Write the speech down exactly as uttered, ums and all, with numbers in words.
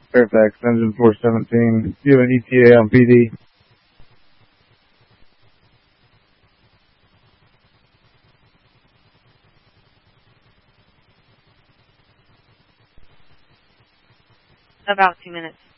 Fairfax, engine four seventeen. Do you have an E T A on P D? About two minutes.